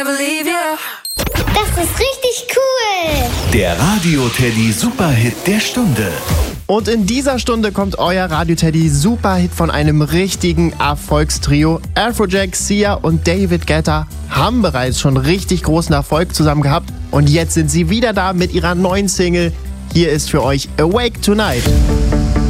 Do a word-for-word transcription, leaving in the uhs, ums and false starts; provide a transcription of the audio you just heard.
Das ist richtig cool. Der Radio-Teddy Superhit der Stunde. Und in dieser Stunde kommt euer Radio-Teddy Superhit von einem richtigen Erfolgstrio. Afrojack, Sia und David Guetta haben bereits schon richtig großen Erfolg zusammen gehabt. Und jetzt sind sie wieder da mit ihrer neuen Single. Hier ist für euch Awake Tonight.